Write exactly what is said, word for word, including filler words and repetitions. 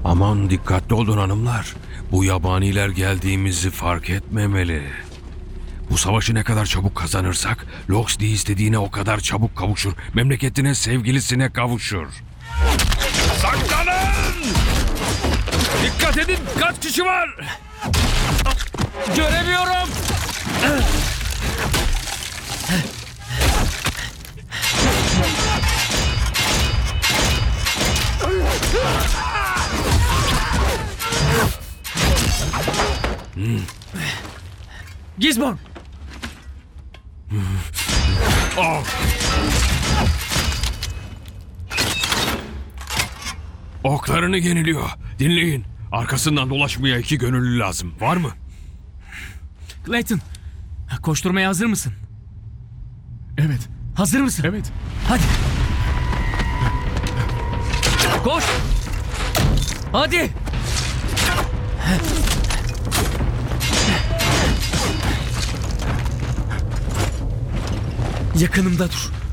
Aman dikkatli olun hanımlar. Bu yabaniler geldiğimizi fark etmemeli. Bu savaşı ne kadar çabuk kazanırsak Loxley istediğine o kadar çabuk kavuşur. Memleketine, sevgilisine kavuşur. Saklanın! Dikkat edin, kaç kişi var? Göremiyorum. Hmm. Gizmon! Oh. Oklarını yeniliyor. Dinleyin. Arkasından dolaşmaya iki gönüllü lazım. Var mı? Clayton! Koşturmaya hazır mısın? Evet. Hazır mısın? Evet. Hadi! Koş! Hadi! Yakınımda dur.